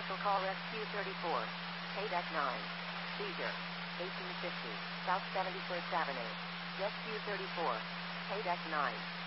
Special call Rescue 34. Paydeck 9. Seizure. 1850. South 71st Avenue. Rescue 34. Paydeck 9.